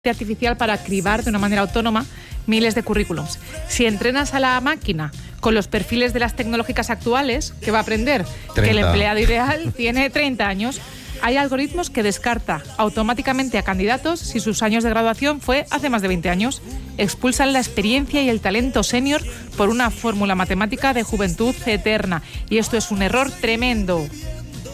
artificial para cribar de una manera autónoma miles de currículums. Si entrenas a la máquina con los perfiles de las tecnológicas actuales, ¿qué va a aprender? 30. Que el empleado ideal tiene 30 años. Hay algoritmos que descarta automáticamente a candidatos si sus años de graduación fue hace más de 20 años. Expulsan la experiencia y el talento senior por una fórmula matemática de juventud eterna. Y esto es un error tremendo.